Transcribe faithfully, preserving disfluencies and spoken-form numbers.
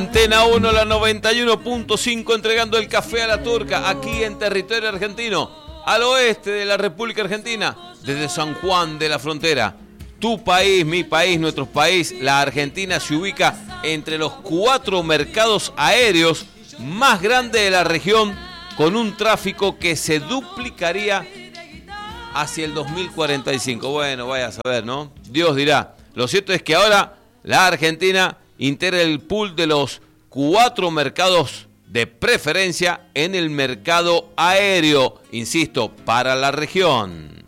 Antena uno, la noventa y uno punto cinco, entregando el café a la turca, aquí en territorio argentino, al oeste de la República Argentina, desde San Juan de la Frontera. Tu país, mi país, nuestro país, la Argentina se ubica entre los cuatro mercados aéreos más grandes de la región, con un tráfico que se duplicaría hacia el dos mil cuarenta y cinco. Bueno, vaya a saber, ¿no? Dios dirá. Lo cierto es que ahora la Argentina integra el pool de los cuatro mercados de preferencia en el mercado aéreo, insisto, para la región.